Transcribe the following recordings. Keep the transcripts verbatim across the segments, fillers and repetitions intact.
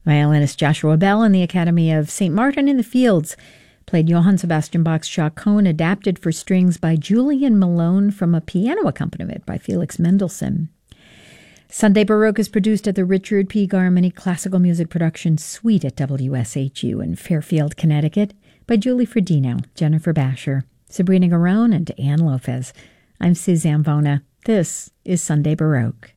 Violinist Joshua Bell and the Academy of Saint Martin in the Fields played Johann Sebastian Bach's Chaconne, adapted for strings by Julian Malone from a piano accompaniment by Felix Mendelssohn. Sunday Baroque is produced at the Richard P. Garmany Classical Music Production Suite at W S H U in Fairfield, Connecticut by Julie Fredino, Jennifer Basher, Sabrina Garone, and Ann Lopez. I'm Suzanne Vona. This is Sunday Baroque.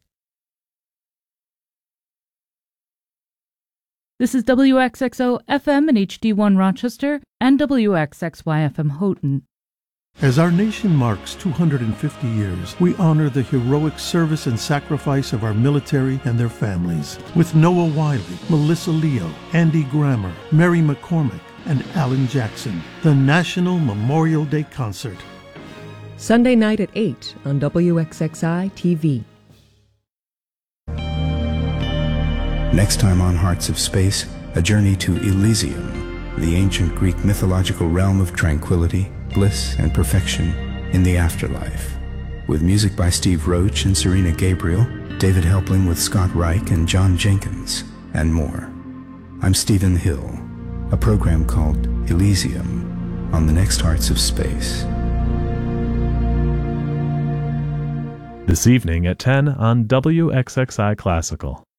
This is W X X O F M and H D one Rochester and W X X Y F M Houghton. As our nation marks two hundred fifty years, we honor the heroic service and sacrifice of our military and their families. With Noah Wiley, Melissa Leo, Andy Grammer, Mary McCormick, and Alan Jackson, the National Memorial Day Concert. Sunday night at eight on W X X I T V. Next time on Hearts of Space, a journey to Elysium, the ancient Greek mythological realm of tranquility, bliss, and perfection in the afterlife. With music by Steve Roach and Serena Gabriel, David Helpling with Scott Reich and John Jenkins, and more. I'm Stephen Hill, a program called Elysium on the next Hearts of Space. This evening at ten on W X X I Classical.